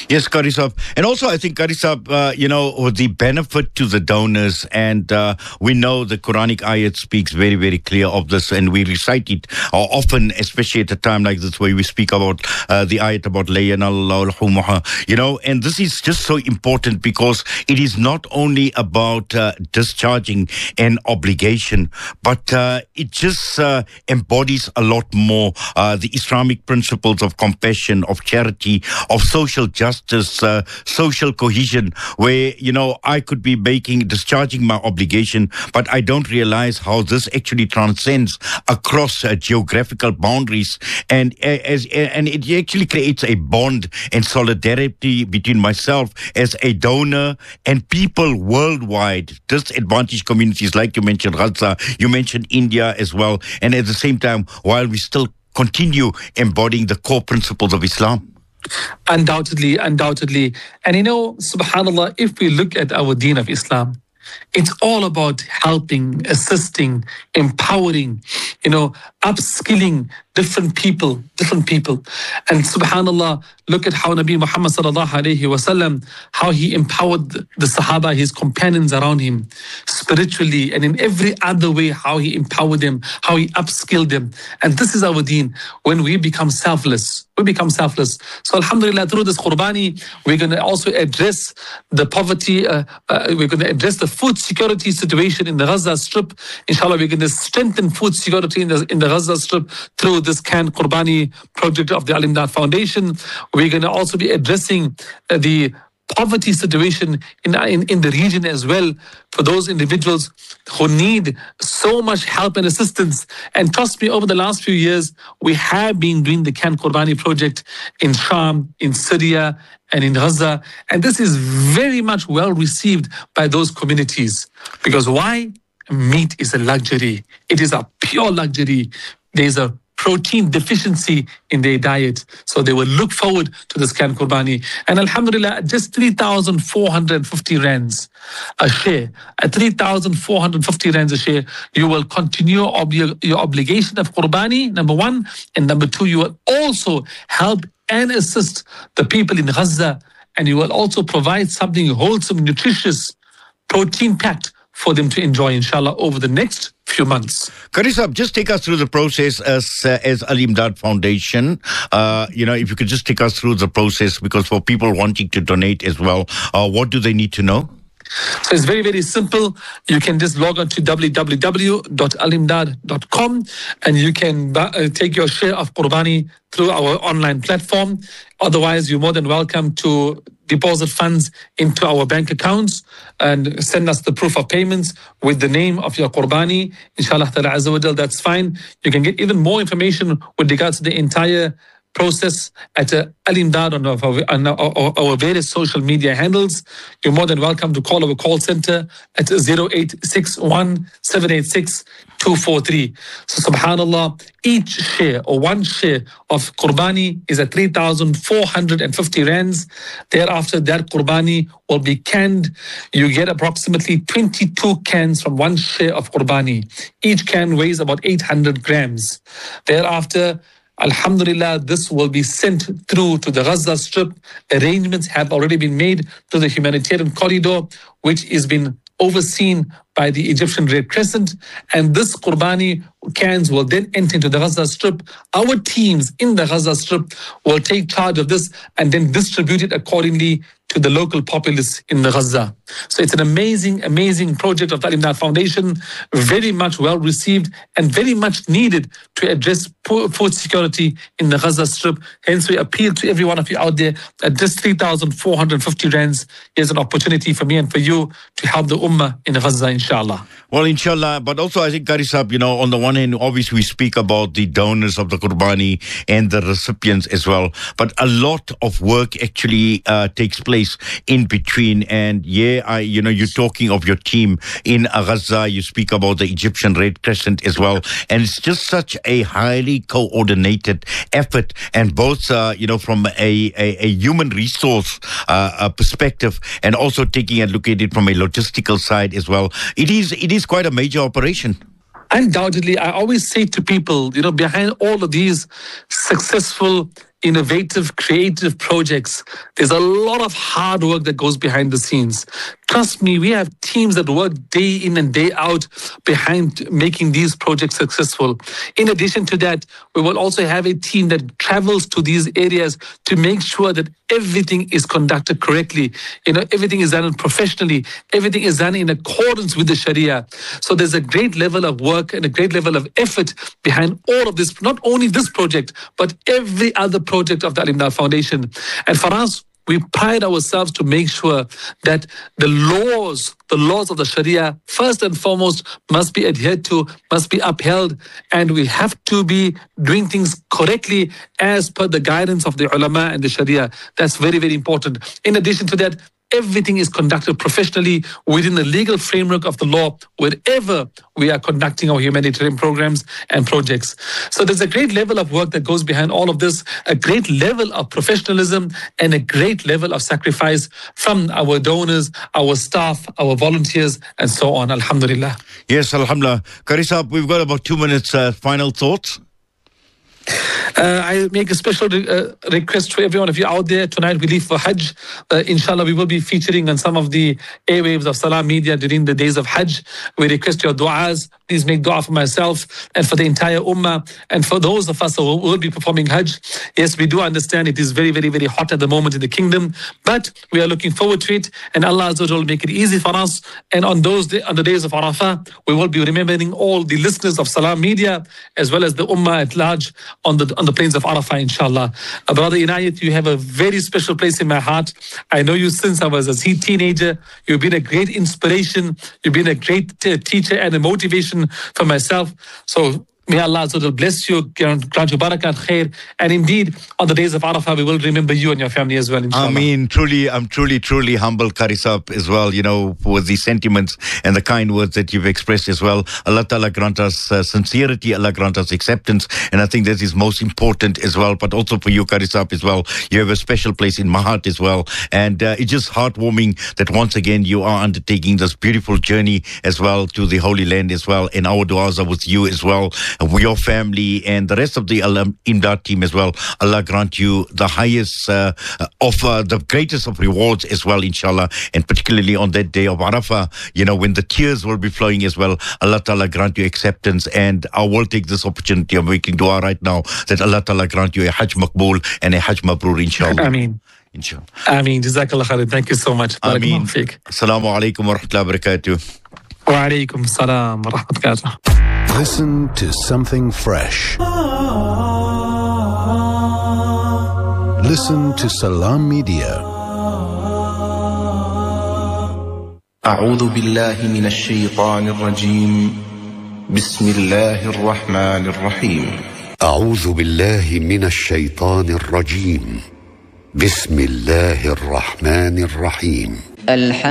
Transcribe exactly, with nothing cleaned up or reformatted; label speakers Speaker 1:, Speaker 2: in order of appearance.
Speaker 1: Yes, Karisab. And also, I think, Karisab, uh, you know, the benefit to the donors, and uh, we know the Quranic ayat speaks very, very clear of this, and we recite it uh, often, especially at a time like this where we speak about uh, the ayat about La yanallahu luhumuha, you know, and this is just so important because it is not only about uh, discharging an obligation, but uh, it just uh, embodies a lot more uh, the Islamic principles of compassion, of charity, of social justice, uh, social cohesion, where, you know, I could be making, discharging my obligation, but I don't realize how this actually transcends across uh, geographical boundaries, and uh, as and it actually creates a bond and solidarity between myself as a donor and people worldwide, disadvantaged communities, like you mentioned Gaza, you mentioned India as well, and at the same time, while we still continue embodying the core principles of Islam.
Speaker 2: Undoubtedly, undoubtedly. And you know, subhanAllah, if we look at our deen of Islam, it's all about helping, assisting, empowering, you know, upskilling different people, different people. And subhanAllah, look at how Nabi Muhammad sallallahu alayhi wasallam, how he empowered the Sahaba, his companions around him, spiritually and in every other way, how he empowered them, how he upskilled them. And this is our deen. When we become selfless, we become selfless. So alhamdulillah, through this Qurbani, we're going to also address the poverty, uh, uh, we're going to address the food security situation in the Gaza Strip. Inshallah, we're going to strengthen food security in the, in the Gaza Strip through this Canned Qurbani project of the Al-Imdad Foundation. We're going to also be addressing uh, the poverty situation in, in, in the region as well, for those individuals who need so much help and assistance. And trust me, over the last few years, we have been doing the Canned Qurbani project in Sham, in Syria, and in Gaza. And this is very much well received by those communities. Because why? Meat is a luxury. It is a pure luxury. There's a protein deficiency in their diet. So they will look forward to this Canned Qurbani. And alhamdulillah, just three thousand four hundred fifty rands a share. At three thousand four hundred fifty rands a share, you will continue ob- your obligation of Qurbani, number one. And number two, you will also help and assist the people in Gaza. And you will also provide something wholesome, nutritious, protein-packed for them to enjoy, inshallah, over the next few months.
Speaker 1: Karisab, just take us through the process as uh, as Al-Imdad Foundation. Uh, you know, if you could just take us through the process, because for people wanting to donate as well, uh, what do they need to know?
Speaker 2: So it's very, very simple. You can just log on to w w w dot alimdad dot com and you can uh, take your share of Qurbani through our online platform. Otherwise, you're more than welcome to deposit funds into our bank accounts and send us the proof of payments with the name of your Qurbani. Inshallah ta'ala azza wa jal, that's fine. You can get even more information with regards to the entire process at uh, Al-Imdad on, our, on our, our various social media handles. You're more than welcome to call our call center at zero eight six one, seven eight six, two four three. So subhanallah, each share or one share of Qurbani is at three thousand four hundred fifty rands. Thereafter, that Qurbani will be canned. You get approximately twenty-two cans from one share of Qurbani. Each can weighs about eight hundred grams. Thereafter, alhamdulillah, this will be sent through to the Gaza Strip. Arrangements have already been made to the humanitarian corridor, which is been overseen by the Egyptian Red Crescent. And this Qurbani cans will then enter into the Gaza Strip. Our teams in the Gaza Strip will take charge of this and then distribute it accordingly to the local populace in the Gaza. So it's an amazing, amazing project of the Al-Imdad Foundation, very much well received and very much needed to address food security in the Gaza Strip. Hence, we appeal to every one of you out there that just three thousand four hundred fifty rands is an opportunity for me and for you to help the Ummah in Gaza, inshallah.
Speaker 1: Well, inshallah, but also I think, Karisab, you know, on the one hand, obviously we speak about the donors of the Qurbani and the recipients as well, but a lot of work actually uh, takes place in between. And yeah, I, you know, you're talking of your team in Gaza, you speak about the Egyptian Red Crescent as well, and it's just such a highly coordinated effort, and both, uh, you know, from a, a, a human resource uh, uh, perspective, and also taking a look at it from a logistical side as well. It is, it is quite a major operation.
Speaker 2: Undoubtedly, I always say to people, you know, behind all of these successful innovative, creative projects. There's a lot of hard work that goes behind the scenes. Trust me, we have teams that work day in and day out behind making these projects successful. In addition to that, we will also have a team that travels to these areas to make sure that everything is conducted correctly. You know, everything is done professionally. Everything is done in accordance with the Sharia. So there's a great level of work and a great level of effort behind all of this, not only this project, but every other project of the Al Imdad Foundation. And for us, we pride ourselves to make sure that the laws, the laws of the Sharia, first and foremost, must be adhered to, must be upheld, and we have to be doing things correctly as per the guidance of the ulama and the Sharia. That's very, very important. In addition to that, everything is conducted professionally within the legal framework of the law wherever we are conducting our humanitarian programs and projects. So there's a great level of work that goes behind all of this, a great level of professionalism and a great level of sacrifice from our donors, our staff, our volunteers, and so on. Alhamdulillah.
Speaker 1: Yes, Alhamdulillah. Qari Saab, we've got about two minutes. Uh, final thoughts?
Speaker 2: Uh, I make a special re- uh, request to everyone of you out there. Tonight we leave for Hajj. Uh, inshallah, we will be featuring on some of the airwaves of Salam Media during the days of Hajj. We request your du'as. Please make dua for myself and for the entire ummah and for those of us who will be performing Hajj. Yes, we do understand it is very, very, very hot at the moment in the kingdom, but we are looking forward to it, and Allah Azza wa Jalla will make it easy for us. And on those day, on the days of Arafah, we will be remembering all the listeners of Salam Media as well as the ummah at large on the on the plains of Arafah, inshallah. Uh, Brother Inayat, you have a very special place in my heart. I know you since I was a teenager. You've been a great inspiration. You've been a great t- teacher and a motivation for myself. So may Allah Azza wa Jalla bless you, grant you barakat, khair. And indeed, on the days of Arafah, we will remember you and your family as well, inshallah.
Speaker 1: I mean, truly, I'm truly, truly humble, Qari Saab, as well, you know, for the sentiments and the kind words that you've expressed as well. Allah Ta'ala grant us uh, sincerity, Allah grant us acceptance. And I think that is most important as well. But also for you, Qari Saab, as well, you have a special place in my heart as well. And uh, it's just heartwarming that once again you are undertaking this beautiful journey as well to the Holy Land as well. And our du'as are with you as well, with your family and the rest of the Al Imdad team as well. Allah grant you the highest uh, of uh, the greatest of rewards as well, inshallah. And particularly on that day of Arafah, you know, when the tears will be flowing as well, Allah Ta'ala grant you acceptance. And I will take this opportunity of making dua right now that Allah Ta'ala grant you a Hajj Maqbool and a Hajj Mabrur, inshallah.
Speaker 2: Ameen.
Speaker 1: Inshallah.
Speaker 2: Ameen. Jazakallah khair. Thank you so much.
Speaker 1: Ameen. Assalamu alaikum wa rahmatullahi wa barakatuh.
Speaker 2: Wa alaikum assalam wa rahmatullahi wa barakatuh.
Speaker 3: Listen to something fresh. Listen to Salam Media.
Speaker 4: أعوذ بالله من الشيطان الرجيم بسم الله الرحمن الرحيم
Speaker 5: أعوذ بالله من الشيطان الرجيم بسم الله الرحمن الرحيم.